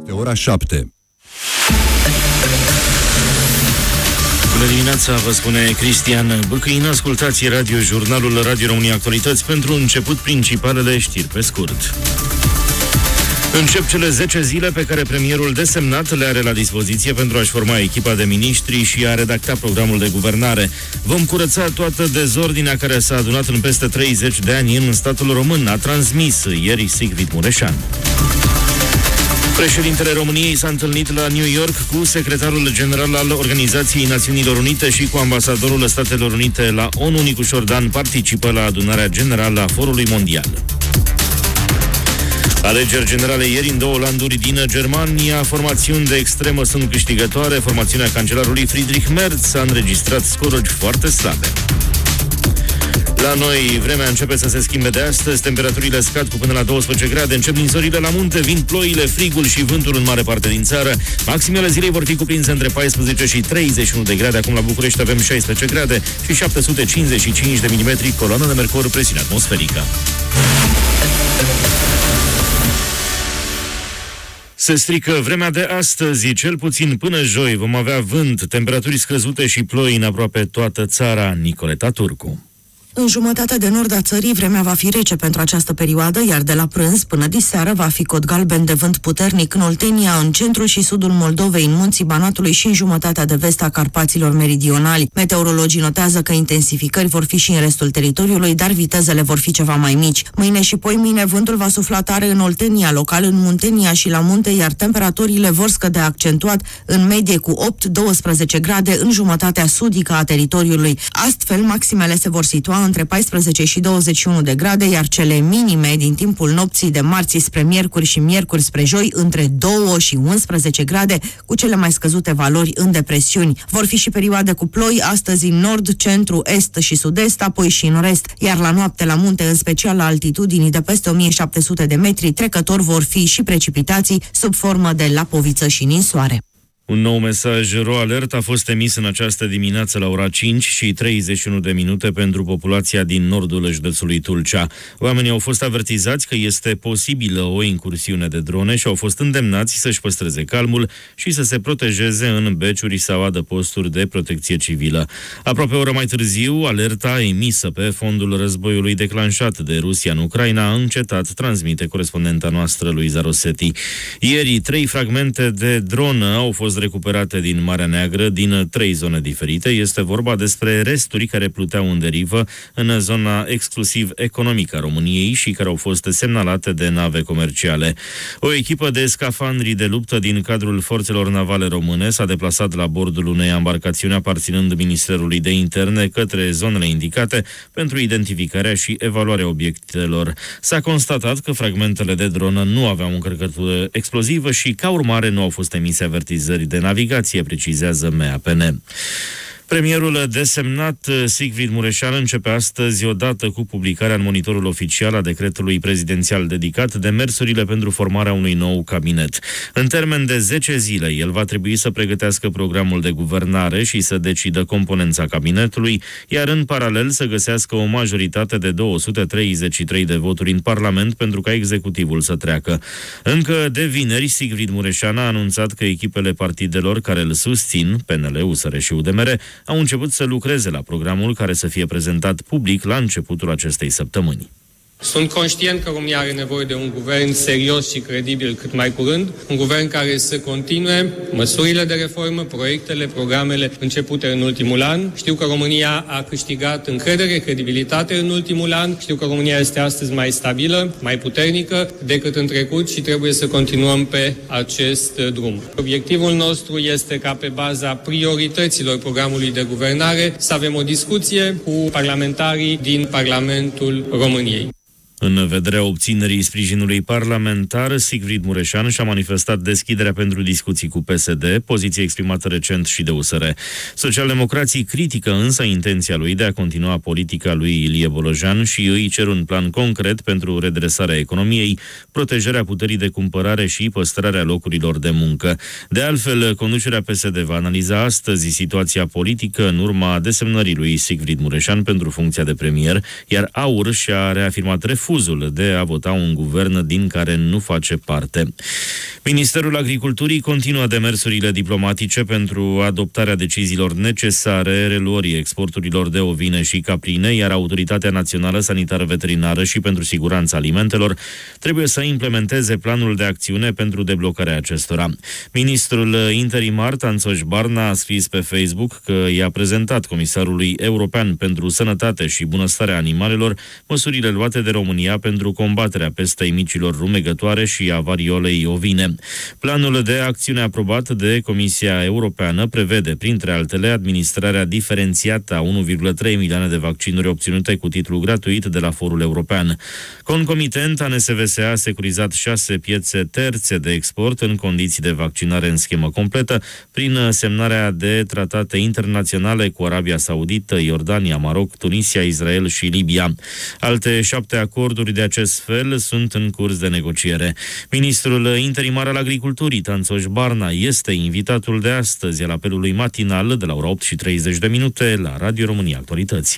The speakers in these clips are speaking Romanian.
De ora 7. Bună dimineața, vă spune Cristian Băcăin. Ascultați jurnalul Radio România Actualități. Pentru început, principalele știri pe scurt. Încep cele 10 zile pe care premierul desemnat le are la dispoziție pentru a-și forma echipa de miniștri și a redacta programul de guvernare. Vom curăța toată dezordinea care s-a adunat în peste 30 de ani în statul român, a transmis ieri Sigrid Mureșan. Președintele României s-a întâlnit la New York cu secretarul general al Organizației Națiunilor Unite și cu ambasadorul Statelor Unite la ONU. Nicu Șordan participă la adunarea generală a Forului Mondial. Alegeri generale ieri în 2 landuri din Germania. Formațiuni de extremă sunt câștigătoare. Formațiunea cancelarului Friedrich Merz a înregistrat scoruri foarte slabe. La noi, vremea începe să se schimbe de astăzi, temperaturile scad cu până la 12 grade, încep ninsorile la munte, vin ploile, frigul și vântul în mare parte din țară. Maximele zilei vor fi cuprinse între 14 și 31 de grade. Acum la București avem 16 grade și 755 de milimetri, coloană de mercur, presiune atmosferică. Se strică vremea de astăzi, cel puțin până joi vom avea vânt, temperaturi scăzute și ploi în aproape toată țara. Nicoleta Turcu. În jumătatea de nord a țării, vremea va fi rece pentru această perioadă, iar de la prânz până diseară va fi cod galben de vânt puternic în Oltenia, în centrul și sudul Moldovei, în munții Banatului și în jumătatea de vest a Carpaților meridionali. Meteorologii notează că intensificări vor fi și în restul teritoriului, dar vitezele vor fi ceva mai mici. Mâine și poimâine vântul va sufla tare în Oltenia, local în Muntenia și la munte, iar temperaturile vor scădea accentuat, în medie cu 8-12 grade în jumătatea sudică a teritoriului. Astfel, maximele se vor situa între 14 și 21 de grade, iar cele minime din timpul nopții de marți spre miercuri și miercuri spre joi între 2 și 11 grade, cu cele mai scăzute valori în depresiuni. Vor fi și perioade cu ploi, astăzi în nord, centru, est și sud-est, apoi și în rest, iar la noapte la munte, în special la altitudinii de peste 1700 de metri, trecător vor fi și precipitații sub formă de lapoviță și ninsoare. Un nou mesaj ro-alert a fost emis în această dimineață la ora 5 și 31 de minute pentru populația din nordul județului Tulcea. Oamenii au fost avertizați că este posibilă o incursiune de drone și au fost îndemnați să-și păstreze calmul și să se protejeze în beciuri sau adăposturi de protecție civilă. Aproape o oră mai târziu, alerta emisă pe fondul războiului declanșat de Rusia în Ucraina a încetat, transmite corespondenta noastră Luiza Rosetti. Ieri, 3 fragmente de dronă au fost recuperate din Marea Neagră, din 3 zone diferite. Este vorba despre resturi care pluteau în derivă în zona exclusiv economică a României și care au fost semnalate de nave comerciale. O echipă de scafandri de luptă din cadrul forțelor navale române s-a deplasat la bordul unei embarcațiuni aparținând Ministerului de Interne către zonele indicate pentru identificarea și evaluarea obiectelor. S-a constatat că fragmentele de dronă nu aveau încărcătură explozivă și, ca urmare, nu au fost emise avertizări de navigație, precizează MAPN. Premierul desemnat Sigrid Mureșan începe astăzi, odată cu publicarea în Monitorul Oficial a decretului prezidențial dedicat, demersurile pentru formarea unui nou cabinet. În termen de 10 zile, el va trebui să pregătească programul de guvernare și să decidă componența cabinetului, iar în paralel să găsească o majoritate de 233 de voturi în Parlament pentru ca executivul să treacă. Încă de vineri, Sigrid Mureșan a anunțat că echipele partidelor care îl susțin, PNL, USR și UDMR, au început să lucreze la programul care să fie prezentat public la începutul acestei săptămâni. Sunt conștient că România are nevoie de un guvern serios și credibil cât mai curând, un guvern care să continue măsurile de reformă, proiectele, programele începute în ultimul an. Știu că România a câștigat încredere, credibilitate în ultimul an. Știu că România este astăzi mai stabilă, mai puternică decât în trecut și trebuie să continuăm pe acest drum. Obiectivul nostru este ca pe baza priorităților programului de guvernare să avem o discuție cu parlamentarii din Parlamentul României. În vederea obținerii sprijinului parlamentar, Sigrid Mureșan și-a manifestat deschiderea pentru discuții cu PSD, poziție exprimată recent și de USR. Socialdemocrații critică însă intenția lui de a continua politica lui Ilie Bolojan și îi cer un plan concret pentru redresarea economiei, protejarea puterii de cumpărare și păstrarea locurilor de muncă. De altfel, conducerea PSD va analiza astăzi situația politică în urma desemnării lui Sigrid Mureșan pentru funcția de premier, iar AUR și-a reafirmat refuzul refuzul de a vota un guvern din care nu face parte. Ministerul Agriculturii continuă demersurile diplomatice pentru adoptarea deciziilor necesare reluării exporturilor de ovine și caprine, iar Autoritatea Națională Sanitară Veterinară și pentru Siguranța Alimentelor trebuie să implementeze planul de acțiune pentru deblocarea acestora. Ministrul interimar Tanțoș Barna a scris pe Facebook că i-a prezentat Comisarului European pentru Sănătate și Bunăstarea Animalelor măsurile luate de România pentru combaterea pestei micilor rumegătoare și a variolei ovine. Planul de acțiune aprobat de Comisia Europeană prevede, printre altele, administrarea diferențiată a 1,3 milioane de vaccinuri obținute cu titlu gratuit de la Forul European. Concomitent, ANSVSA a securizat 6 piețe terțe de export în condiții de vaccinare în schemă completă, prin semnarea de tratate internaționale cu Arabia Saudită, Iordania, Maroc, Tunisia, Israel și Libia. Alte 7 acorduri de acest fel sunt în curs de negociere. Ministrul interimar al Agriculturii, Tanțoș Barna, este invitatul de astăzi al apelului matinal de la ora 8:30 la Radio România Actualități.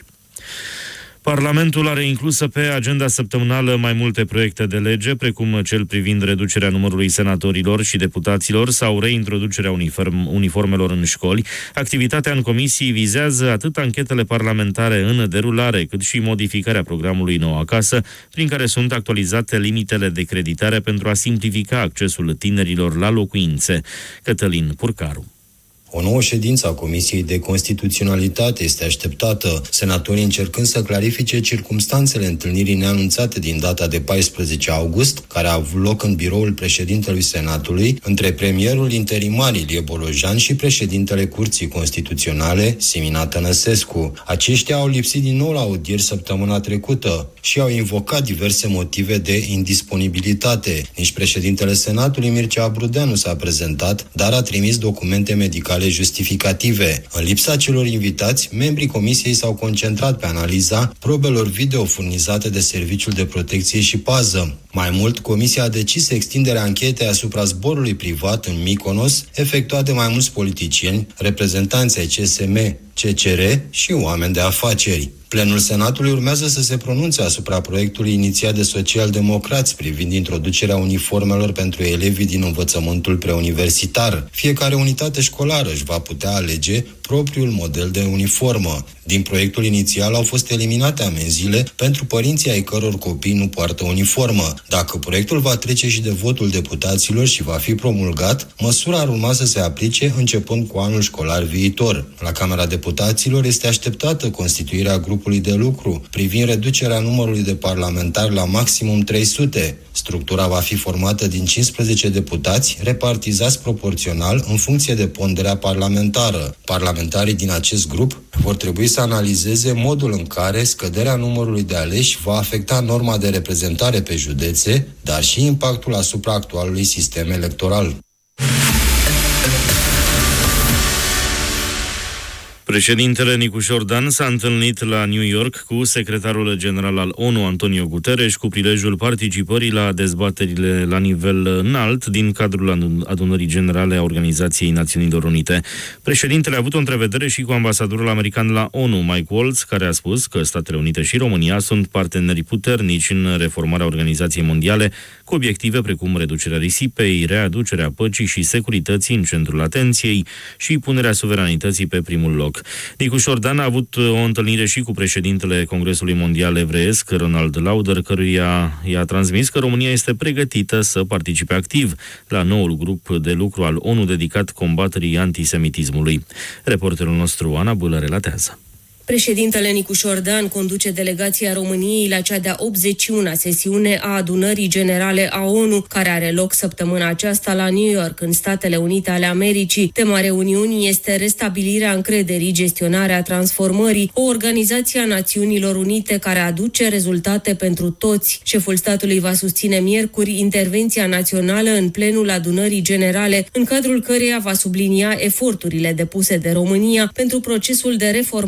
Parlamentul are inclusă pe agenda săptămânală mai multe proiecte de lege, precum cel privind reducerea numărului senatorilor și deputaților sau reintroducerea uniformelor în școli. Activitatea în comisii vizează atât anchetele parlamentare în derulare, cât și modificarea programului Nou Acasă, prin care sunt actualizate limitele de creditare pentru a simplifica accesul tinerilor la locuințe. Cătălin Purcaru. O nouă ședință a Comisiei de Constituționalitate este așteptată, senatorii încercând să clarifice circumstanțele întâlnirii neanunțate din data de 14 august, care a avut loc în biroul președintelui Senatului, între premierul interimar Ilie Bolojan și președintele Curții Constituționale, Simina Tănăsescu. Aceștia au lipsit din nou la audieri săptămâna trecută și au invocat diverse motive de indisponibilitate. Nici președintele Senatului, Mircea Brudea, nu s-a prezentat, dar a trimis documente medicale justificative. În lipsa celor invitați, membrii comisiei s-au concentrat pe analiza probelor video furnizate de Serviciul de Protecție și Pază. Mai mult, comisia a decis extinderea anchetei asupra zborului privat în Mykonos, efectuat de mai mulți politicieni, reprezentanți ai CSM, CCR și oameni de afaceri. Plenul Senatului urmează să se pronunțe asupra proiectului inițiat de socialdemocrați privind introducerea uniformelor pentru elevii din învățământul preuniversitar. Fiecare unitate școlară își va putea alege propriul model de uniformă. Din proiectul inițial au fost eliminate amenziile pentru părinții ai căror copii nu poartă uniformă. Dacă proiectul va trece și de votul deputaților și va fi promulgat, măsura ar urma să se aplice începând cu anul școlar viitor. La Camera Deputaților este așteptată constituirea grupului de lucru privind reducerea numărului de parlamentari la maximum 300. Structura va fi formată din 15 deputați, repartizați proporțional în funcție de ponderea parlamentară. Parlamentarii din acest grup vor trebui să analizeze modul în care scăderea numărului de aleși va afecta norma de reprezentare pe județe, dar și impactul asupra actualului sistem electoral. Președintele Nicușor Dan s-a întâlnit la New York cu secretarul general al ONU, Antonio Guterres, cu prilejul participării la dezbaterile la nivel înalt din cadrul adunării generale a Organizației Națiunilor Unite. Președintele a avut o întrevedere și cu ambasadorul american la ONU, Mike Waltz, care a spus că Statele Unite și România sunt parteneri puternici în reformarea Organizației Mondiale, cu obiective precum reducerea risipei, readucerea păcii și securității în centrul atenției și punerea suveranității pe primul loc. Nicușor Dan a avut o întâlnire și cu președintele Congresului Mondial Evreiesc, Ronald Lauder, căruia i-a transmis că România este pregătită să participe activ la noul grup de lucru al ONU dedicat combaterii antisemitismului. Reporterul nostru, Ana Bâlă, relatează. Președintele Nicușor Dan conduce delegația României la cea de-a 81-a sesiune a Adunării Generale a ONU, care are loc săptămâna aceasta la New York, în Statele Unite ale Americii. Tema reuniunii este restabilirea încrederii, gestionarea transformării, o organizație a Națiunilor Unite care aduce rezultate pentru toți. Șeful statului va susține miercuri intervenția națională în plenul Adunării Generale, în cadrul căreia va sublinia eforturile depuse de România pentru procesul de reformare a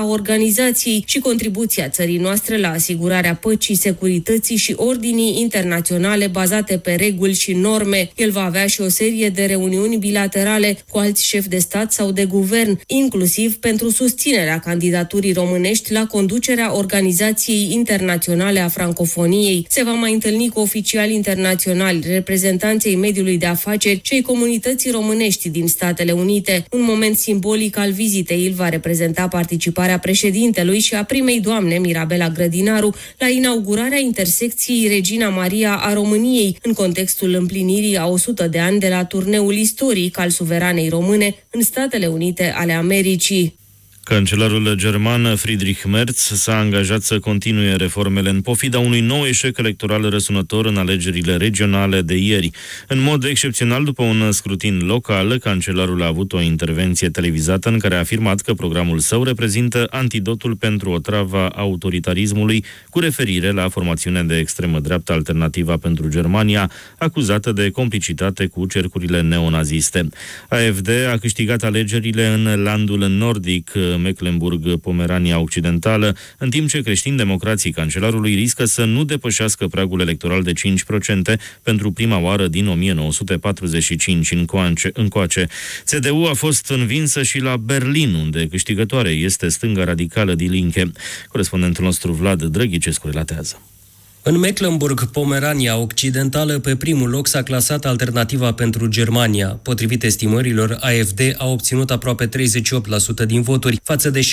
organizației și contribuția țării noastre la asigurarea păcii, securității și ordinii internaționale bazate pe reguli și norme. El va avea și o serie de reuniuni bilaterale cu alți șefi de stat sau de guvern, inclusiv pentru susținerea candidaturii românești la conducerea Organizației Internaționale a Francofoniei. Se va mai întâlni cu oficiali internaționali, reprezentanții mediului de afaceri și ai comunității românești din Statele Unite. Un moment simbolic al vizitei îl va reprezenta participarea președintelui și a primei doamne Mirabela Grădinaru la inaugurarea intersecției Regina Maria a României, în contextul împlinirii a 100 de ani de la turneul istoric al suveranei române în Statele Unite ale Americii. Cancelarul german Friedrich Merz s-a angajat să continue reformele în pofida unui nou eșec electoral răsunător în alegerile regionale de ieri. În mod excepțional, după un scrutin local, cancelarul a avut o intervenție televizată în care a afirmat că programul său reprezintă antidotul pentru otrava autoritarismului, cu referire la formațiunea de extremă dreaptă Alternativa pentru Germania, acuzată de complicitate cu cercurile neonaziste. AfD a câștigat alegerile în landul nordic, Mecklenburg-Pomerania Occidentală, în timp ce creștin-democrații cancelarului riscă să nu depășească pragul electoral de 5% pentru prima oară din 1945 încoace. CDU a fost învinsă și la Berlin, unde câștigătoare este stânga radicală Die Linke. Corespondentul nostru Vlad Drăghicescu relatează. În Mecklenburg-Pomerania Occidentală, pe primul loc s-a clasat Alternativa pentru Germania. Potrivit estimărilor, AfD a obținut aproape 38% din voturi, față de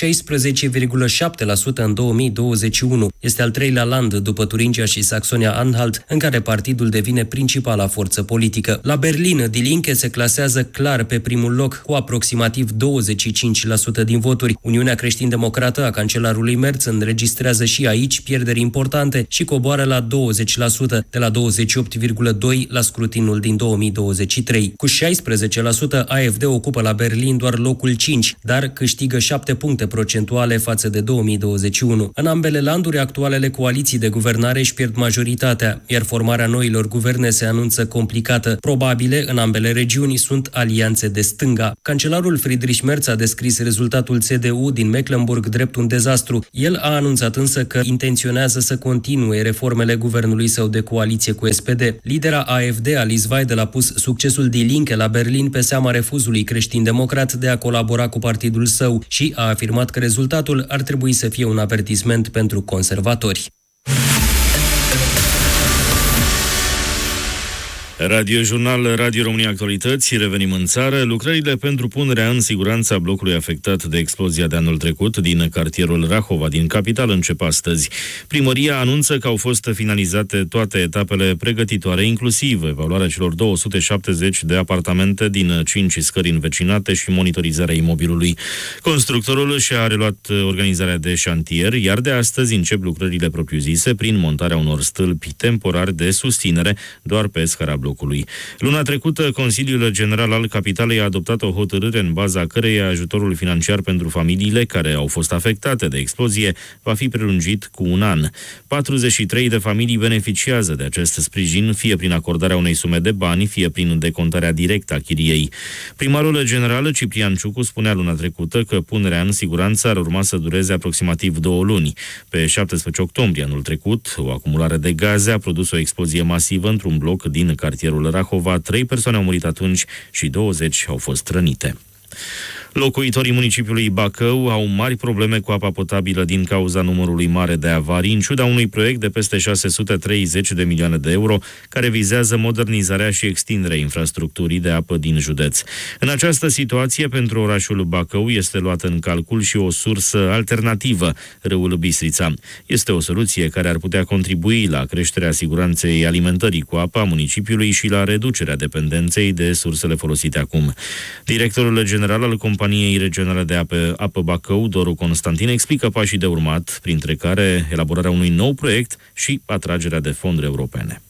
16,7% în 2021. Este al treilea land după Turingia și Saxonia-Anhalt, în care partidul devine principala forță politică. La Berlin, Die Linke se clasează clar pe primul loc, cu aproximativ 25% din voturi. Uniunea creștin-democrată a cancelarului Merz înregistrează și aici pierderi importante și coboară la 20%, de la 28,2% la scrutinul din 2023. Cu 16%, AfD ocupă la Berlin doar locul 5, dar câștigă 7 puncte procentuale față de 2021. În ambele landuri, actualele coaliții de guvernare își pierd majoritatea, iar formarea noilor guverne se anunță complicată. Probabile, în ambele regiuni, sunt alianțe de stânga. Cancelarul Friedrich Merz a descris rezultatul CDU din Mecklenburg drept un dezastru. El a anunțat însă că intenționează să continue reformele guvernului său de coaliție cu SPD. Lidera AfD, Alice Weidel, a pus succesul Die Linke la Berlin pe seama refuzului creștin-democrat de a colabora cu partidul său și a afirmat că rezultatul ar trebui să fie un avertisment pentru conservatori. Radio Jurnal, Radio România Actualități, revenim în țară. Lucrările pentru punerea în siguranță a blocului afectat de explozia de anul trecut din cartierul Rahova din capitală încep astăzi. Primăria anunță că au fost finalizate toate etapele pregătitoare, inclusiv evaluarea celor 270 de apartamente din 5 scări învecinate și monitorizarea imobilului. Constructorul și-a reluat organizarea de șantier, iar de astăzi încep lucrările propriu-zise prin montarea unor stâlpi temporari de susținere doar pe scara blocului. Luna trecută, Consiliul General al Capitalei a adoptat o hotărâre în baza căreia ajutorul financiar pentru familiile care au fost afectate de explozie va fi prelungit cu un an. 43 de familii beneficiază de acest sprijin, fie prin acordarea unei sume de bani, fie prin decontarea directă a chiriei. Primarul general Ciprian Ciucu spunea luna trecută că punerea în siguranță ar urma să dureze aproximativ 2 luni. Pe 17 octombrie anul trecut, o acumulare de gaze a produs o explozie masivă într-un bloc din cartierul Rahova. 3 persoane au murit atunci și 20 au fost rănite. Locuitorii municipiului Bacău au mari probleme cu apa potabilă din cauza numărului mare de avarii, în ciuda unui proiect de peste 630 de milioane de euro, care vizează modernizarea și extinderea infrastructurii de apă din județ. În această situație, pentru orașul Bacău este luată în calcul și o sursă alternativă, râul Bistrița. Este o soluție care ar putea contribui la creșterea siguranței alimentării cu apa a municipiului și la reducerea dependenței de sursele folosite acum. Directorul general al Companiei Regionale de Apă Bacău, Doru Constantin, explică pașii de urmat, printre care elaborarea unui nou proiect și atragerea de fonduri europene.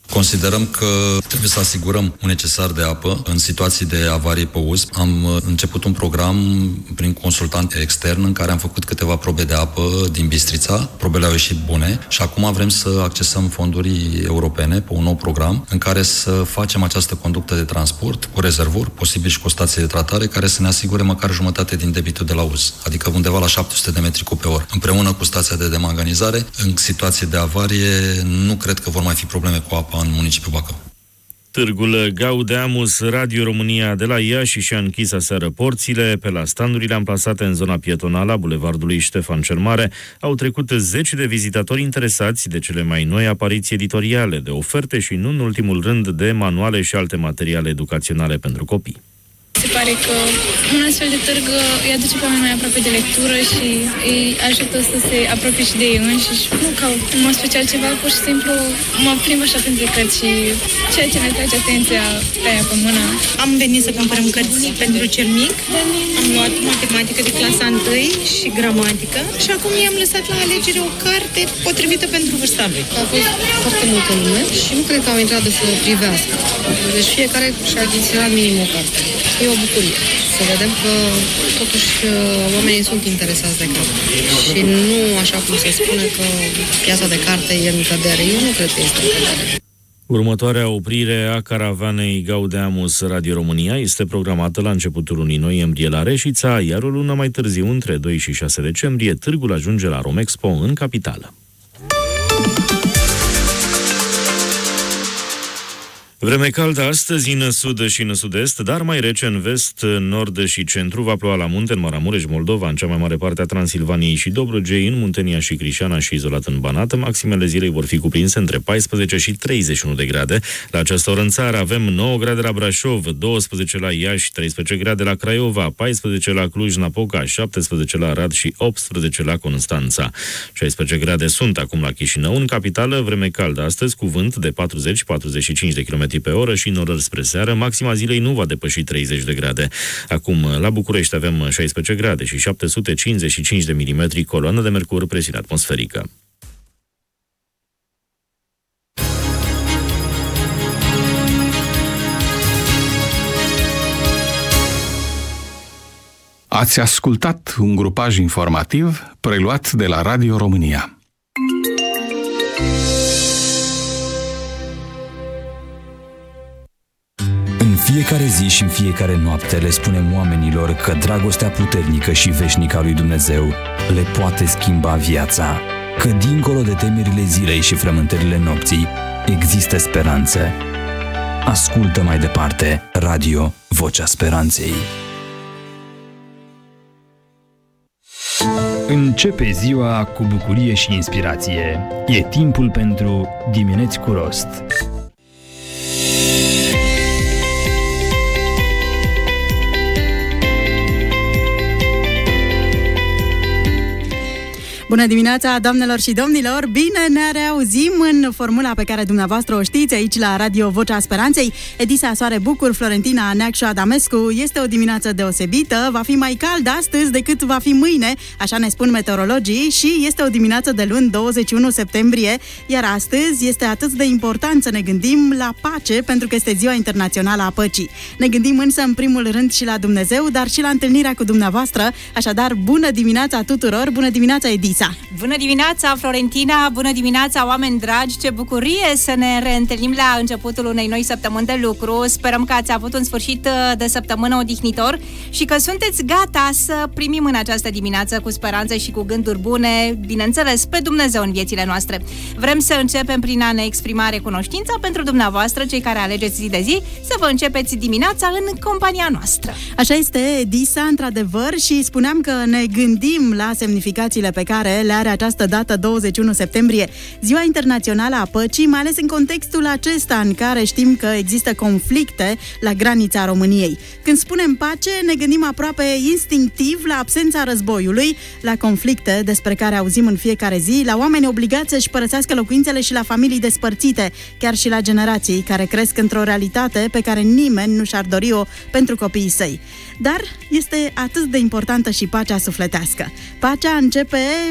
Considerăm că trebuie să asigurăm un necesar de apă în situații de avarie pe uz. Am început un program prin consultant extern în care am făcut câteva probe de apă din Bistrița. Probele au ieșit bune și acum vrem să accesăm fonduri europene pe un nou program în care să facem această conductă de transport cu rezervor, posibil și cu o stație de tratare, care să ne asigure măcar jumătate din debitul de la uz, adică undeva la 700 de metri cub pe oră. Împreună cu stația de demanganizare, în situație de avarie, nu cred că vor mai fi probleme cu apa în municipiul Bacău. Târgul Gaudeamus Radio România de la Iași și-a închis aseară porțile. Pe la standurile amplasate în zona pietonală a bulevardului Ștefan cel Mare au trecut zeci de vizitatori interesați de cele mai noi apariții editoriale, de oferte și, nu în ultimul rând, de manuale și alte materiale educaționale pentru copii. Se pare că un astfel de târg îi aduce pe oameni mai aproape de lectură și îi ajută să se apropie și de ei înșiși. Nu caut în mod special ceva, pur și simplu mă plimb așa printre cărți și ceea ce ne trage atenția pe aia pe mână. Am venit să cumpărăm cărți pentru cel mic, am luat matematică de clasa 1 și gramatică și acum i-am lăsat la alegere o carte potrivită pentru vârsta lui. A fost foarte multă lume și nu cred că au intrat să privească. Deci fiecare și-a achiziționat minim o carte. E o bucurie să vedem că totuși oamenii sunt interesați de carte și nu așa cum se spune că piața de carte e în cădere. Eu nu cred că este în cădere. Următoarea oprire a caravanei Gaudeamus Radio România este programată la începutul lunii noiembrie la Reșița, iar o lună mai târziu, între 2 și 6 decembrie, târgul ajunge la Romexpo în capitală. Vreme caldă astăzi în sud și în sud-est, dar mai rece în vest, nord și centru. Va ploua la munte, în Maramureș, Moldova, în cea mai mare parte a Transilvaniei și Dobrogei, în Muntenia și Crișana și izolat în Banat. Maximele zilei vor fi cuprinse între 14 și 31 de grade. La această oră în țară avem 9 grade la Brașov, 12 la Iași, 13 grade la Craiova, 14 la Cluj-Napoca, 17 la Arad și 18 la Constanța. 16 grade sunt acum la Chișinău. În capitală, vreme caldă astăzi, cu vânt de 40-45 de km pe oră și norări spre seară. Maxima zilei nu va depăși 30 de grade. Acum, la București avem 16 grade și 755 de milimetri coloană de mercur, presiune atmosferică. Ați ascultat un grupaj informativ preluat de la Radio România. În fiecare zi și în fiecare noapte le spunem oamenilor că dragostea puternică și veșnică a lui Dumnezeu le poate schimba viața, că dincolo de temerile zilei și frământările nopții există speranțe. Ascultă mai departe Radio Vocea Speranței. Începe ziua cu bucurie și inspirație. E timpul pentru Dimineți cu Rost. Bună dimineața, doamnelor și domnilor! Bine ne reauzim în formula pe care dumneavoastră o știți aici la Radio Vocea Speranței. Edisa Soare Bucur, Florentina Neacșu Adamescu. Este o dimineață deosebită, va fi mai cald astăzi decât va fi mâine, așa ne spun meteorologii, și este o dimineață de luni, 21 septembrie, iar astăzi este atât de important să ne gândim la pace, pentru că este Ziua Internațională a Păcii. Ne gândim însă în primul rând și la Dumnezeu, dar și la întâlnirea cu dumneavoastră, așadar bună dimineața tuturor, bună dimineața Edisa! Bună dimineața, Florentina! Bună dimineața, oameni dragi! Ce bucurie să ne reîntâlnim la începutul unei noi săptămâni de lucru. Sperăm că ați avut un sfârșit de săptămână odihnitor și că sunteți gata să primim în această dimineață cu speranță și cu gânduri bune, bineînțeles, pe Dumnezeu în viețile noastre. Vrem să începem prin a ne exprima recunoștința pentru dumneavoastră, cei care alegeți zi de zi, să vă începeți dimineața în compania noastră. Așa este, Edisa, într-adevăr, și spuneam că ne gândim la semnificațiile pe care le are această dată, 21 septembrie, Ziua Internațională a Păcii, mai ales în contextul acesta în care știm că există conflicte la granița României. Când spunem pace, ne gândim aproape instinctiv la absența războiului, la conflicte despre care auzim în fiecare zi, la oameni obligați să-și părăsească locuințele și la familii despărțite, chiar și la generații care cresc într-o realitate pe care nimeni nu și-ar dori-o pentru copiii săi. Dar este atât de importantă și pacea sufletească. Pacea începe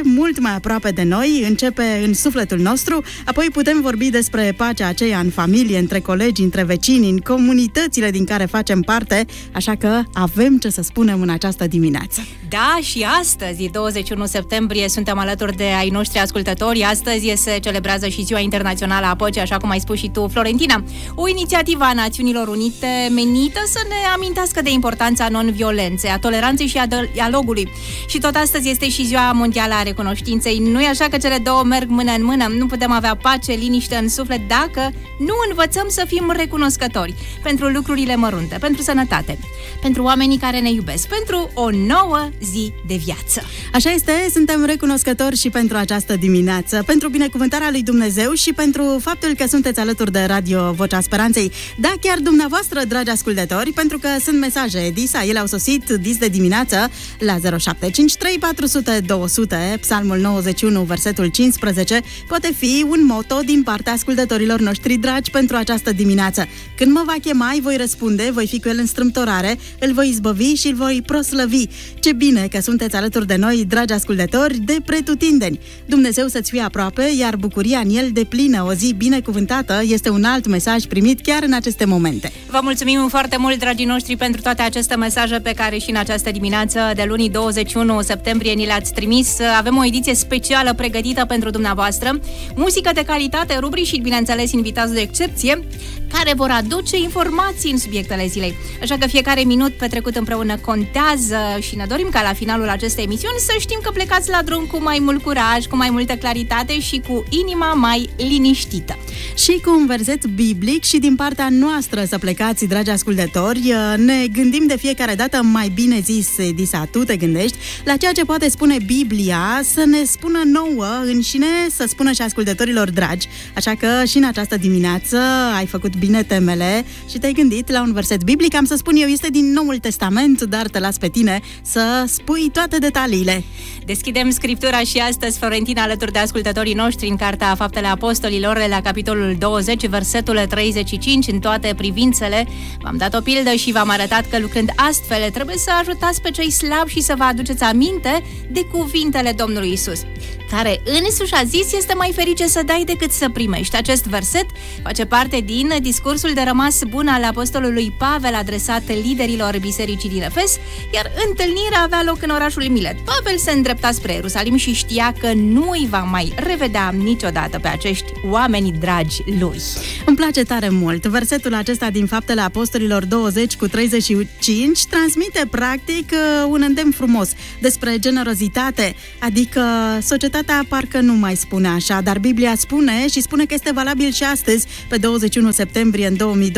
mult mai aproape de noi, începe în sufletul nostru, apoi putem vorbi despre pacea aceea în familie, între colegi, între vecini, în comunitățile din care facem parte, așa că avem ce să spunem în această dimineață. Da, și astăzi, 21 septembrie, suntem alături de ai noștri ascultători. Astăzi se celebrează și Ziua Internațională a Păcii, așa cum ai spus și tu, Florentina. O inițiativă a Națiunilor Unite menită să ne amintească de importanța non-violenței, a toleranței și a dialogului. Și tot astăzi este și Ziua Mondială a Recunoștinței. Nu-i așa că cele două merg mână în mână? Nu putem avea pace, liniște în suflet dacă nu învățăm să fim recunoscători pentru lucrurile mărunte, pentru sănătate, pentru oamenii care ne iubesc, pentru o nouă zi de viață. Așa este, suntem recunoscători și pentru această dimineață, pentru binecuvântarea lui Dumnezeu și pentru faptul că sunteți alături de Radio Vocea Speranței. Da, chiar dumneavoastră, dragi ascultători, pentru că sunt mesaje, Edisa, ele au sosit dis de dimineață la 0753 400 200, Psalmul 91, versetul 15, poate fi un moto din partea ascultătorilor noștri dragi pentru această dimineață. Când mă va chema, îi voi răspunde, voi fi cu el în strâmtorare, îl voi izbăvi și îl voi proslăvi. Ce bine că sunteți alături de noi, dragi ascultători, de pretutindeni. Dumnezeu să-ți fie aproape, iar bucuria în el deplină, o zi binecuvântată, este un alt mesaj primit chiar în aceste momente. Vă mulțumim foarte mult, dragii noștri, pentru toate aceste mesaje pe care și în această dimineață de luni 21 septembrie ni le-ați trimis. Avem o ediție specială pregătită pentru dumneavoastră, muzică de calitate, rubrici și, bineînțeles, invitați de excepție, care vor aduce informații în subiectele zilei. Așa că fiecare minut petrecut împreună contează și ne dorim ca la finalul acestei emisiuni să știm că plecați la drum cu mai mult curaj, cu mai multă claritate și cu inima mai liniștită. Și cu un verset biblic și din partea noastră să plecați, dragi ascultători. Ne gândim de fiecare dată, mai bine zis, Disa, tu te gândești la ceea ce poate spune Biblia să ne spună nouă înșine, să spună și ascultătorilor dragi. Așa că și în această dimineață ai făcut bine temele și te-ai gândit la un verset biblic. Am să spun eu, este din Noul Testament, dar te las pe tine să spui toate detaliile. Deschidem Scriptura și astăzi, Florentina, alături de ascultătorii noștri, în Cartea Faptele Apostolilor, la capitolul 20, versetul 35, în toate privințele. V-am dat o pildă și v-am arătat că lucrând astfel trebuie să ajutați pe cei slabi și să vă aduceți aminte de cuvintele Domnului Isus, care însuși a zis: este mai ferice să dai decât să primești. Acest verset face parte din discursul de rămas bun al apostolului Pavel adresat liderilor bisericii din Efes, iar întâlnirea avea loc în orașul Milet. Pavel se îndrepta spre Ierusalim și știa că nu îi va mai revedea niciodată pe acești oameni dragi lui. Îmi place tare mult. Versetul acesta din Faptele Apostolilor 20 cu 35 transmite practic un îndemn frumos despre generozitate, adică societatea parcă nu mai spune așa, dar Biblia spune și spune că este valabil și astăzi, pe 21 septembrie în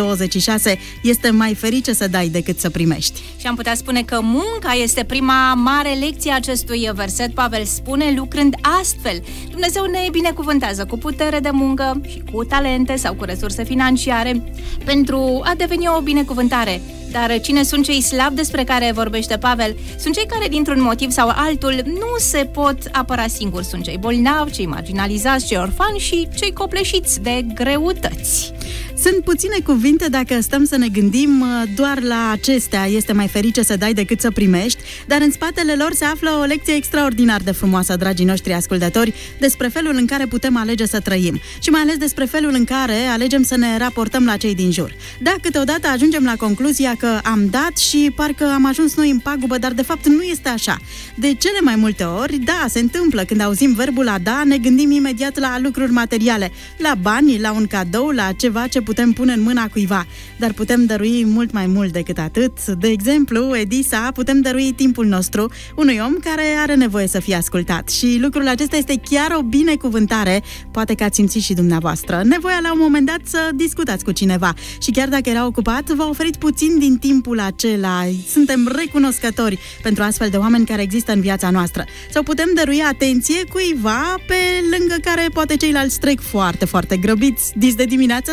2026, este mai ferice să dai decât să primești. Și am putea spune că munca este prima mare lecție a acestui verset. Pavel spune: lucrând astfel, Dumnezeu ne binecuvântează cu putere de muncă și cu talente sau cu resurse financiare pentru a deveni o binecuvântare. Dar cine sunt cei slabi despre care vorbește Pavel? Sunt cei care, dintr-un motiv sau altul, nu se pot apăra singuri. Sunt cei bolnavi, cei marginalizați, cei orfani și cei copleșiți de greutăți. Sunt puține cuvinte dacă stăm să ne gândim doar la acestea. Este mai ferice să dai decât să primești, dar în spatele lor se află o lecție extraordinar de frumoasă, dragii noștri ascultători, despre felul în care putem alege să trăim și mai ales despre felul în care alegem să ne raportăm la cei din jur. Da, câteodată ajungem la concluzia că am dat și parcă am ajuns noi în pagubă, dar de fapt nu este așa. De cele mai multe ori, da, se întâmplă, când auzim verbul a da, ne gândim imediat la lucruri materiale, la bani, la un cadou, la ceva ce putem pune în mâna cuiva, dar putem dărui mult mai mult decât atât. De exemplu, Edisa, putem dărui timpul nostru unui om care are nevoie să fie ascultat și lucrul acesta este chiar o binecuvântare. Poate că ați simțit și dumneavoastră nevoia la un moment dat să discutați cu cineva și chiar dacă era ocupat, v-a oferit puțin din timpul acela. Suntem recunoscători pentru astfel de oameni care există în viața noastră. Sau putem dărui atenție cuiva pe lângă care poate ceilalți trec foarte, foarte grăbiți dis de dimineață sau mai la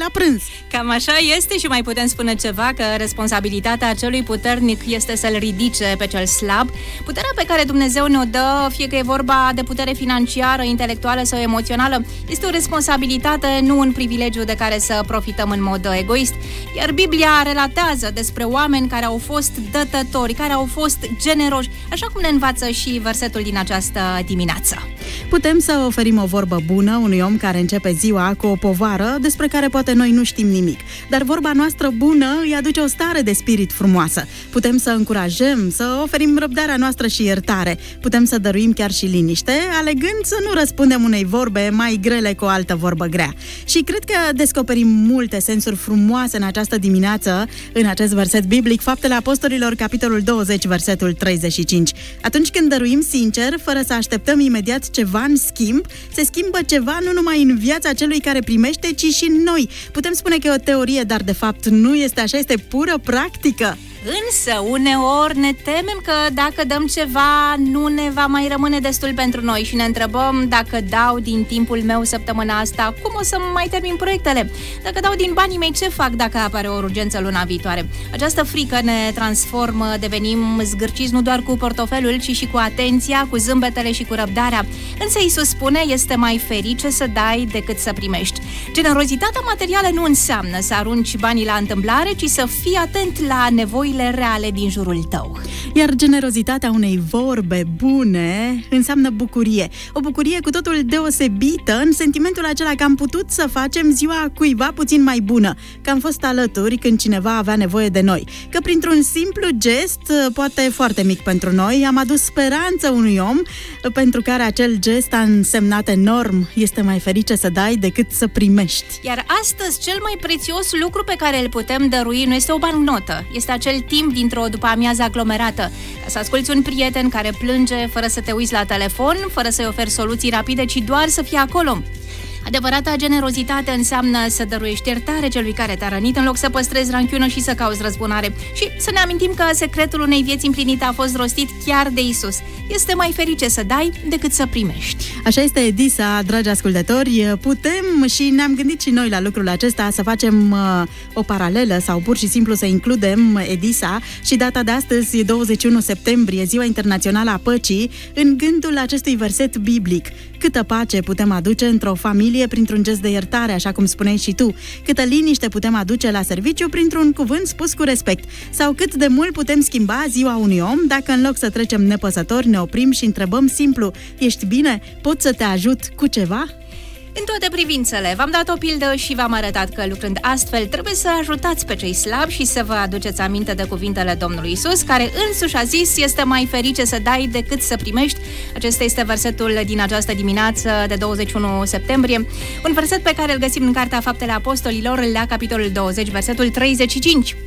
la prânz. Cam așa este și mai putem spune ceva, că responsabilitatea celui puternic este să-l ridice pe cel slab. Puterea pe care Dumnezeu ne-o dă, fie că e vorba de putere financiară, intelectuală sau emoțională, este o responsabilitate, nu un privilegiu de care să profităm în mod egoist. Iar Biblia relatează despre oameni care au fost dătători, care au fost generoși, așa cum ne învață și versetul din această dimineață. Putem să oferim o vorbă bună unui om care începe ziua cu o povară despre care poate noi nu știm nimic, dar vorba noastră bună îi aduce o stare de spirit frumoasă. Putem să încurajăm, să oferim răbdarea noastră și iertare. Putem să dăruim chiar și liniște, alegând să nu răspundem unei vorbe mai grele cu o altă vorbă grea. Și cred că descoperim multe sensuri frumoase în această dimineață, în acest verset biblic, Faptele Apostolilor, capitolul 20, versetul 35. Atunci când dăruim sincer, fără să așteptăm imediat ceva în schimb, se schimbă ceva nu numai în viața celui care primește, ci și în noi. Putem spune că e o teorie, dar de fapt nu este așa, este pură practică. Însă, uneori ne temem că dacă dăm ceva, nu ne va mai rămâne destul pentru noi și ne întrebăm: dacă dau din timpul meu săptămâna asta, cum o să mai termin proiectele? Dacă dau din banii mei, ce fac dacă apare o urgență luna viitoare? Această frică ne transformă, devenim zgârciți nu doar cu portofelul, ci și cu atenția, cu zâmbetele și cu răbdarea. Însă Iisus spune: este mai ferice să dai decât să primești. Generozitatea materială nu înseamnă să arunci banii la întâmplare, ci să fii atent la nevoile reale din jurul tău. Iar generozitatea unei vorbe bune înseamnă bucurie. O bucurie cu totul deosebită în sentimentul acela că am putut să facem ziua cuiva puțin mai bună, că am fost alături când cineva avea nevoie de noi, că printr-un simplu gest, poate foarte mic pentru noi, am adus speranță unui om pentru care acel gest a însemnat enorm. Este mai ferice să dai decât să primești. Iar astăzi cel mai prețios lucru pe care îl putem dărui nu este o bancnotă, este acel timp dintr-o după-amiază aglomerată, ca să asculți un prieten care plânge fără să te uiți la telefon, fără să-i oferi soluții rapide, ci doar să fii acolo. Adevărata generozitate înseamnă să dăruiești iertare celui care te-a rănit, în loc să păstrezi ranchiună și să cauți răzbunare. Și să ne amintim că secretul unei vieți împlinite a fost rostit chiar de Iisus. Este mai ferice să dai decât să primești. Așa este, Edisa, dragi ascultători. Putem și ne-am gândit și noi la lucrul acesta, să facem o paralelă sau pur și simplu să includem, Edisa, și data de astăzi, 21 septembrie, Ziua Internațională a Păcii, în gândul acestui verset biblic. Câtă pace putem aduce într-o familie printr-un gest de iertare, așa cum spuneai și tu. Câtă liniște putem aduce la serviciu printr-un cuvânt spus cu respect. Sau cât de mult putem schimba ziua unui om dacă în loc să trecem nepăsători ne oprim și întrebăm simplu: ești bine? Pot să te ajut cu ceva? În toate privințele, v-am dat o pildă și v-am arătat că, lucrând astfel, trebuie să ajutați pe cei slabi și să vă aduceți aminte de cuvintele Domnului Iisus, care însuși a zis: este mai ferice să dai decât să primești. Acesta este versetul din această dimineață de 21 septembrie, un verset pe care îl găsim în Cartea Faptele Apostolilor, la capitolul 20, versetul 35.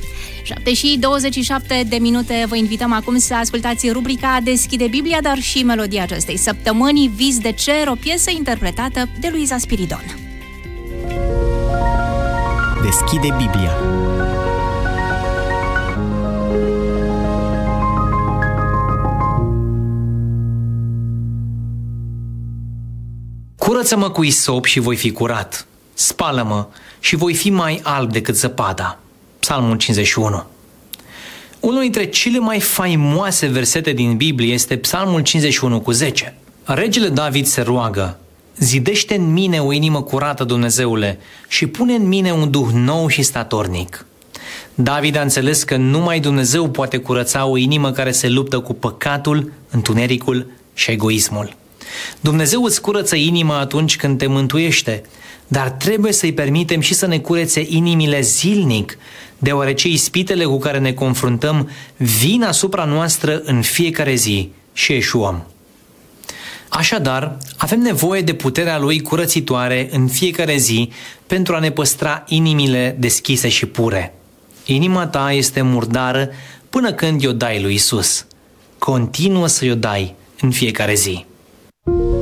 7:27 de minute, vă invităm acum să ascultați rubrica Deschide Biblia, dar și melodia acestei săptămâni, Vis de cer, o piesă interpretată de Luiza Spiridon. Deschide Biblia. Curăță-mă cu isop și voi fi curat. Spală-mă și voi fi mai alb decât zăpada. Psalmul 51. Unul dintre cele mai faimoase versete din Biblie este Psalmul 51:10. Regele David se roagă: zidește în mine o inimă curată, Dumnezeule, și pune în mine un duh nou și statornic. David a înțeles că numai Dumnezeu poate curăța o inimă care se luptă cu păcatul, întunericul și egoismul. Dumnezeu îți curăță inima atunci când te mântuiește, dar trebuie să-i permitem și să ne curețe inimile zilnic, deoarece ispitele cu care ne confruntăm vin asupra noastră în fiecare zi și eșuăm. Așadar, avem nevoie de puterea Lui curățitoare în fiecare zi pentru a ne păstra inimile deschise și pure. Inima ta este murdară până când i-o dai lui Isus. Continuă să i-o dai în fiecare zi.